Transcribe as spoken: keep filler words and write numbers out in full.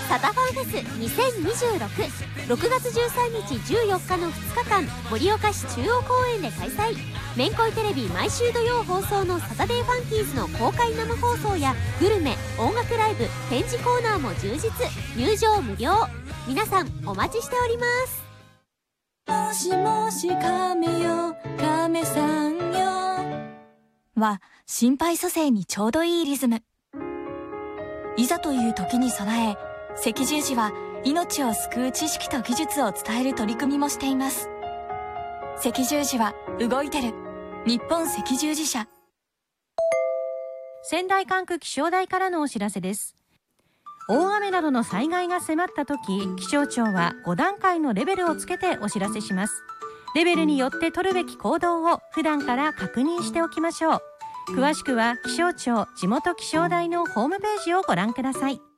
サタファンフェスにせんにじゅうろく、ろくがつじゅうさんにちじゅうよっかのふつかかん、盛岡市中央公園で開催。めんこいテレビ毎週土曜放送のサタデーファンキーズの公開生放送やグルメ、音楽ライブ、展示コーナーも充実。入場無料。皆さんお待ちしております。 もしもし亀よ亀さんよは心肺蘇生にちょうどいいリズム。いざという時に備え、赤十字は命を救う知識と技術を伝える取り組みもしています。赤十字は動いてる。日本赤十字社。 仙台管区気象台からのお知らせです。大雨などの災害が迫った時、気象庁はごだんかいのレベルをつけてお知らせします。レベルによって取るべき行動を普段から確認しておきましょう。詳しくは気象庁地元気象台のホームページをご覧ください。